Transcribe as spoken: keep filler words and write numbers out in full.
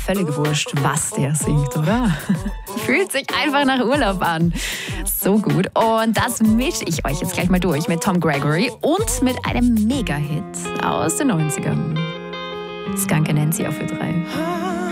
völlig wurscht, was der singt, oder? Fühlt sich einfach nach Urlaub an. So gut. Und das mische ich euch jetzt gleich mal durch mit Tom Gregory und mit einem Mega-Hit aus den neunzigern. Skanke Nancy auf für drei.